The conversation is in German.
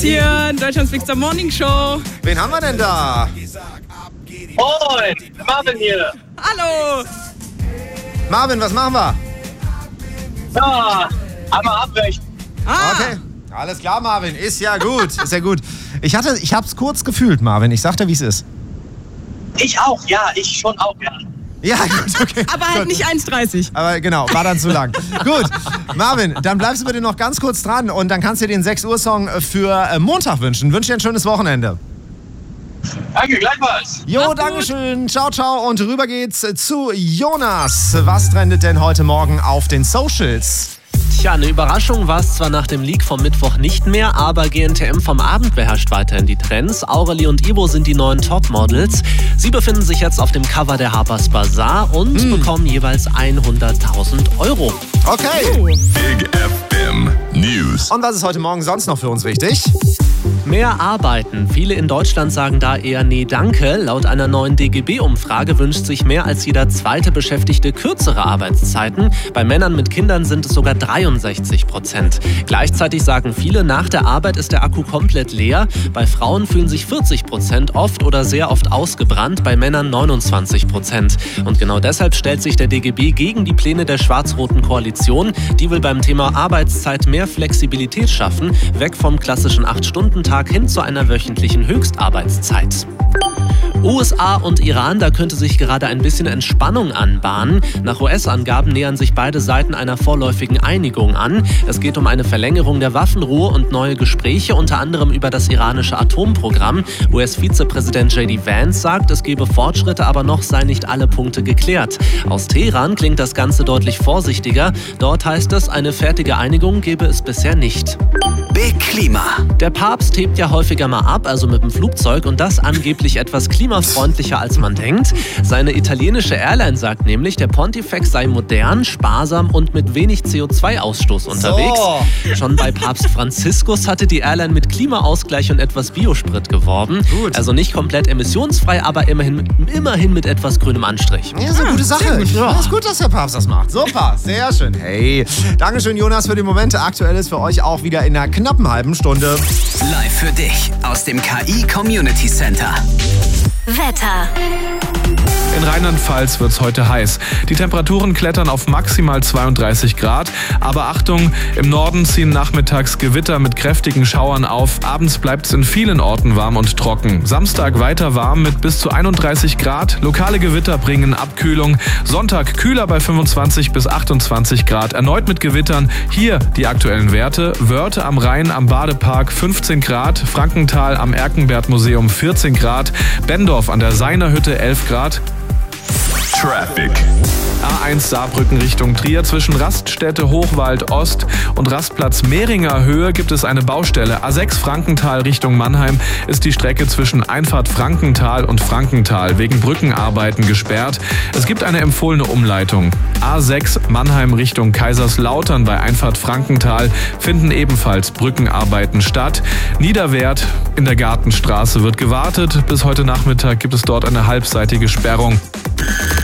Hier, Deutschlands Big Star Morning Show. Wen haben wir denn da? Moin, Marvin hier. Hallo. Marvin, was machen wir? Ja, einmal abbrechen. Okay, alles klar, Marvin. Ist ja gut, ist ja gut. Ich hab's kurz gefühlt, Marvin. Ich sag dir, wie es ist. Ich auch, ja, ich schon auch, ja. Ja, gut, okay. Aber halt gut. nicht 1,30. Aber genau, war dann zu lang. Gut, Marvin, dann bleibst du bitte noch ganz kurz dran und dann kannst du dir den 6 Uhr Song für Montag wünschen. Wünsche dir ein schönes Wochenende. Danke, gleichfalls. Jo, dankeschön. Ciao, ciao. Und rüber geht's zu Jonas. Was trendet denn heute Morgen auf den Socials? Tja, eine Überraschung war es zwar nach dem Leak vom Mittwoch nicht mehr, aber GNTM vom Abend beherrscht weiterhin die Trends. Aurelie und Ivo sind die neuen Topmodels. Sie befinden sich jetzt auf dem Cover der Harper's Bazaar und bekommen jeweils 100.000 Euro. Okay. Big FM News. Und was ist heute Morgen sonst noch für uns wichtig? Mehr arbeiten. Viele in Deutschland sagen da eher nee, danke. Laut einer neuen DGB-Umfrage wünscht sich mehr als jeder zweite Beschäftigte kürzere Arbeitszeiten. Bei Männern mit Kindern sind es sogar 63%. Gleichzeitig sagen viele, nach der Arbeit ist der Akku komplett leer. Bei Frauen fühlen sich 40% oft oder sehr oft ausgebrannt, bei Männern 29%. Und genau deshalb stellt sich der DGB gegen die Pläne der schwarz-roten Koalition. Die will beim Thema Arbeitszeit mehr Flexibilität schaffen, weg vom klassischen 8-Stunden-Tag hin zu einer wöchentlichen Höchstarbeitszeit. USA und Iran, da könnte sich gerade ein bisschen Entspannung anbahnen. Nach US-Angaben nähern sich beide Seiten einer vorläufigen Einigung an. Es geht um eine Verlängerung der Waffenruhe und neue Gespräche, unter anderem über das iranische Atomprogramm. US-Vizepräsident J.D. Vance sagt, es gebe Fortschritte, aber noch seien nicht alle Punkte geklärt. Aus Teheran klingt das Ganze deutlich vorsichtiger. Dort heißt es, eine fertige Einigung gebe es bisher nicht. Big Klima. Der Papst hebt ja häufiger mal ab, also mit dem Flugzeug, und das angeblich etwas klimafreundlicher als man denkt. Seine italienische Airline sagt nämlich, der Pontifex sei modern, sparsam und mit wenig CO2-Ausstoß unterwegs. So. Schon bei Papst Franziskus hatte die Airline mit Klimaausgleich und etwas Biosprit geworben. Gut. Also nicht komplett emissionsfrei, aber immerhin mit etwas grünem Anstrich. Ja, ist eine gute Sache. gut, ja. Ja, ist gut, dass der Papst das macht. Super, sehr schön. Hey, Dankeschön, Jonas, für die Momente. Aktuell ist für euch auch wieder in einer knappen halben Stunde. Live für dich aus dem KI Community Center. Wetter. In Rheinland-Pfalz wird es heute heiß. Die Temperaturen klettern auf maximal 32 Grad. Aber Achtung, im Norden ziehen nachmittags Gewitter mit kräftigen Schauern auf. Abends bleibt es in vielen Orten warm und trocken. Samstag weiter warm mit bis zu 31 Grad. Lokale Gewitter bringen Abkühlung. Sonntag kühler bei 25 bis 28 Grad. Erneut mit Gewittern. Hier die aktuellen Werte. Wörth am Rhein am Badepark 15 Grad. Frankenthal am Erkenberg-Museum 14 Grad. Bendorf an der Seinerhütte 11 Grad. Traffic. A1 Saarbrücken Richtung Trier. Zwischen Raststätte Hochwald Ost und Rastplatz Mehringer Höhe gibt es eine Baustelle. A6 Frankenthal Richtung Mannheim ist die Strecke zwischen Einfahrt Frankenthal und Frankenthal wegen Brückenarbeiten gesperrt. Es gibt eine empfohlene Umleitung. A6 Mannheim Richtung Kaiserslautern bei Einfahrt Frankenthal finden ebenfalls Brückenarbeiten statt. Niederwert in der Gartenstraße wird gewartet. Bis heute Nachmittag gibt es dort eine halbseitige Sperrung.